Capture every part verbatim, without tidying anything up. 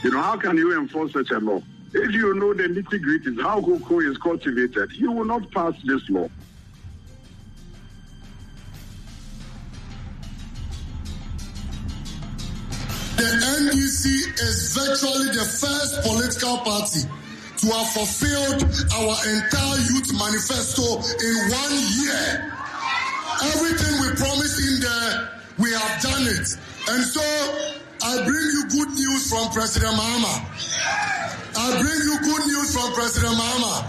You know, how can you enforce such a law? If you know the nitty-gritties, how cocoa is cultivated, you will not pass this law. The N D C is virtually the first political party to have fulfilled our entire youth manifesto in one year. Everything we promised in there, we have done it. And so, I bring you good news from President Mahama. I bring you good news from President Mahama.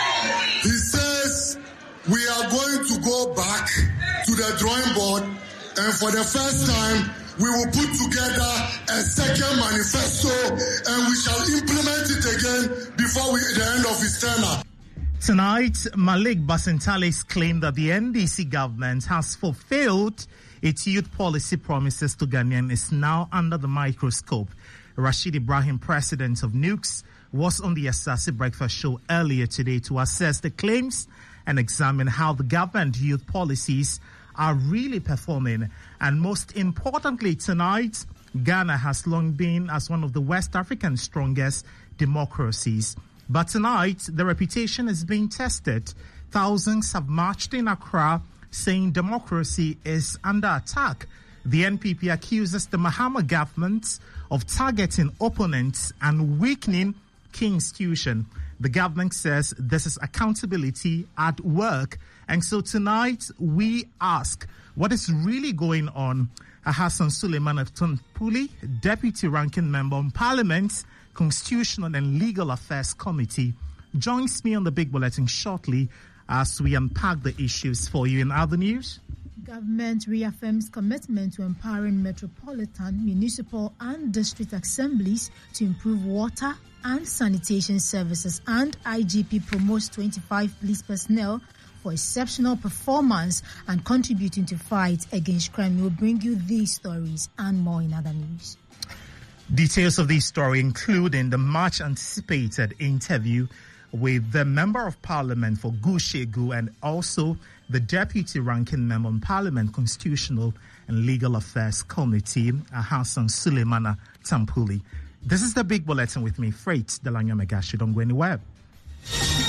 He says we are going to go back to the drawing board, and for the first time, we will put together a second manifesto, and we shall implement it again before we, the end of his tenure. Tonight, Malik Basentales claimed that the N D C government has fulfilled its youth policy promises to Ghanaians is now under the microscope. Rashid Ibrahim, president of Nukes, was on the Asase Breakfast Show earlier today to assess the claims and examine how the government youth policies are really performing. And most importantly, tonight, Ghana has long been as one of the West African strongest democracies. But tonight, the reputation is being tested. Thousands have marched in Accra saying democracy is under attack. The N P P accuses the Mahama government of targeting opponents and weakening key institutions. The government says this is accountability at work. And so tonight, we ask, what is really going on? Hassan Suleiman of Tampuli, Deputy Ranking Member on Parliament's Constitutional and Legal Affairs Committee, joins me on the Big Bulletin shortly as we unpack the issues for you. In other news, government reaffirms commitment to empowering metropolitan, municipal and district assemblies to improve water and sanitation services, and I G P promotes twenty-five police personnel for exceptional performance and contributing to fight against crime. We'll bring you these stories and more in other news. Details of this story, including the much anticipated interview with the Member of Parliament for Gushegu and also the Deputy Ranking Member on Parliament Constitutional and Legal Affairs Committee, Hassan Suleimana Tampuli. This is the Big Bulletin with me, Freight Delanya Megashi. Don't go anywhere.